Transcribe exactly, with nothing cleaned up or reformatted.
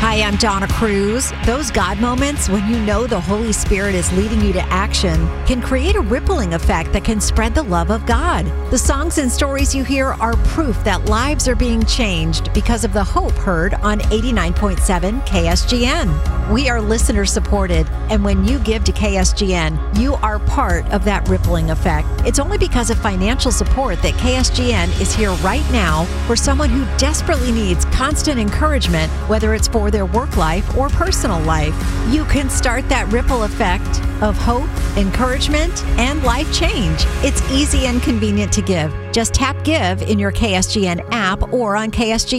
Hi, I'm Donna Cruz. Those God moments when you know the Holy Spirit is leading you to action can create a rippling effect that can spread the love of God. The songs and stories you hear are proof that lives are being changed because of the hope heard on eighty-nine point seven K S G N. We are listener supported, and when you give to K S G N, you are part of that rippling effect. It's only because of financial support that K S G N is here right now for someone who desperately needs constant encouragement, whether it's for their work life or personal life. You can start that ripple effect of hope, encouragement, and life change. It's easy and convenient to give. Just tap Give in your K S G N app or on K S G